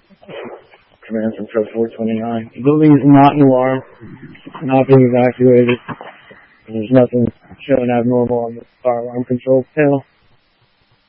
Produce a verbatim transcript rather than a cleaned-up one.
Command from Code four twenty-nine. The building is not in alarm, not being evacuated. There's nothing showing abnormal on the fire alarm control panel.